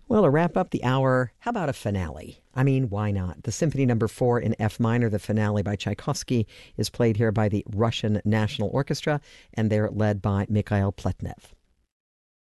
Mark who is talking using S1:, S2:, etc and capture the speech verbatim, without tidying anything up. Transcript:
S1: Well, to wrap up the hour, how about a finale? I mean, why not? The Symphony Number Four in F minor, the finale by Tchaikovsky, is played here by the Russian National Orchestra, and they're led by Mikhail Pletnev.